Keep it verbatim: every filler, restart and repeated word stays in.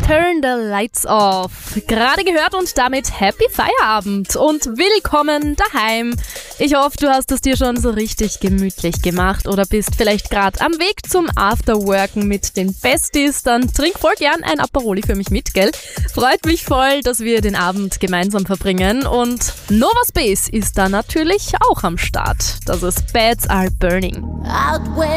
Turn the Lights Off. Gerade gehört und damit Happy Feierabend und willkommen daheim. Ich hoffe, du hast es dir schon so richtig gemütlich gemacht oder bist vielleicht gerade am Weg zum Afterworken mit den Besties. Dann trink voll gern ein Aperoli für mich mit, gell? Freut mich voll, dass wir den Abend gemeinsam verbringen. Und Nova Space ist da natürlich auch am Start. Das ist Beds Are Burning.